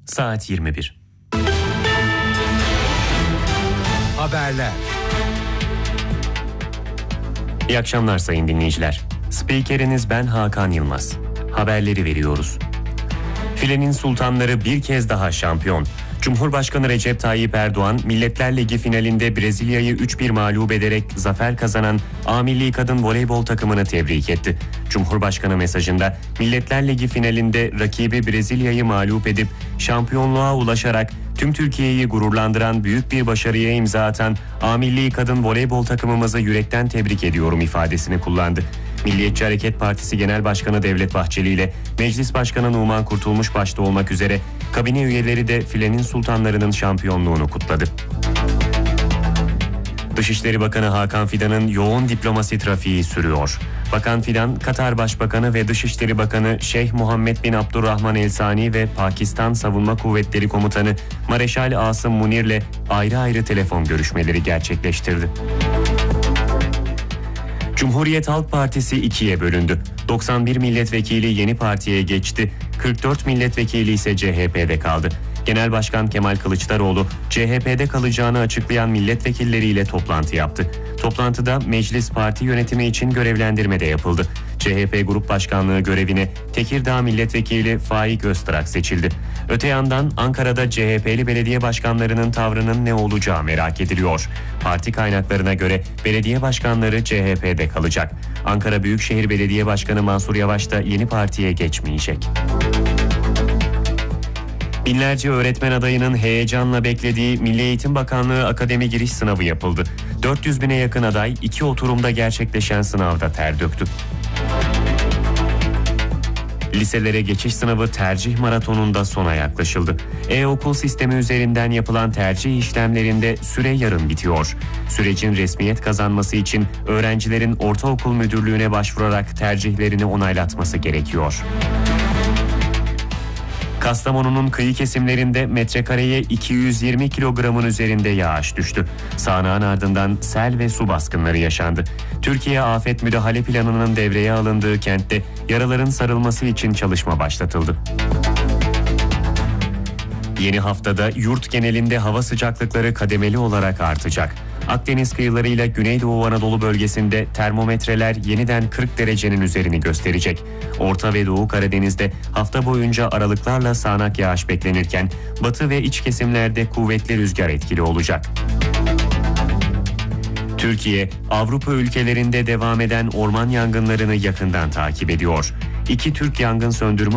Saat 21. Haberler. İyi akşamlar sayın dinleyiciler. Spikeriniz ben Hakan Yılmaz. Haberleri veriyoruz. Filenin sultanları bir kez daha şampiyon. Cumhurbaşkanı Recep Tayyip Erdoğan, Milletler Ligi finalinde Brezilya'yı 3-1 mağlup ederek zafer kazanan A Milli Kadın Voleybol takımını tebrik etti. Cumhurbaşkanı mesajında Milletler Ligi finalinde rakibi Brezilya'yı mağlup edip şampiyonluğa ulaşarak tüm Türkiye'yi gururlandıran büyük bir başarıya imza atan A Milli Kadın Voleybol takımımızı yürekten tebrik ediyorum ifadesini kullandı. Milliyetçi Hareket Partisi Genel Başkanı Devlet Bahçeli ile Meclis Başkanı Numan Kurtulmuş başta olmak üzere kabine üyeleri de filenin sultanlarının şampiyonluğunu kutladı. Dışişleri Bakanı Hakan Fidan'ın yoğun diplomasi trafiği sürüyor. Bakan Fidan, Katar Başbakanı ve Dışişleri Bakanı Şeyh Muhammed bin Abdurrahman El Sani ve Pakistan Savunma Kuvvetleri Komutanı Mareşal Asım Munir'le ayrı ayrı telefon görüşmeleri gerçekleştirdi. Cumhuriyet Halk Partisi ikiye bölündü. 91 milletvekili yeni partiye geçti. 44 milletvekili ise CHP'de kaldı. Genel Başkan Kemal Kılıçdaroğlu, CHP'de kalacağını açıklayan milletvekilleriyle toplantı yaptı. Toplantıda meclis parti yönetimi için görevlendirme de yapıldı. CHP Grup Başkanlığı görevine Tekirdağ Milletvekili Faik Öztrak seçildi. Öte yandan Ankara'da CHP'li belediye başkanlarının tavrının ne olacağı merak ediliyor. Parti kaynaklarına göre belediye başkanları CHP'de kalacak. Ankara Büyükşehir Belediye Başkanı Mansur Yavaş da yeni partiye geçmeyecek. Binlerce öğretmen adayının heyecanla beklediği Milli Eğitim Bakanlığı akademi giriş sınavı yapıldı. 400 bine yakın aday 2 oturumda gerçekleşen sınavda ter döktü. Liselere geçiş sınavı tercih maratonunda sona yaklaşıldı. E-okul sistemi üzerinden yapılan tercih işlemlerinde süre yarın bitiyor. Sürecin resmiyet kazanması için öğrencilerin ortaokul müdürlüğüne başvurarak tercihlerini onaylatması gerekiyor. Kastamonu'nun kıyı kesimlerinde metrekareye 220 kilogramın üzerinde yağış düştü. Sağanağın ardından sel ve su baskınları yaşandı. Türkiye Afet Müdahale Planı'nın devreye alındığı kentte yaraların sarılması için çalışma başlatıldı. Yeni haftada yurt genelinde hava sıcaklıkları kademeli olarak artacak. Akdeniz kıyılarıyla Güneydoğu Anadolu bölgesinde termometreler yeniden 40 derecenin üzerini gösterecek. Orta ve Doğu Karadeniz'de hafta boyunca aralıklarla sağanak yağış beklenirken batı ve iç kesimlerde kuvvetli rüzgar etkili olacak. Türkiye, Avrupa ülkelerinde devam eden orman yangınlarını yakından takip ediyor. 2 Türk yangın söndürme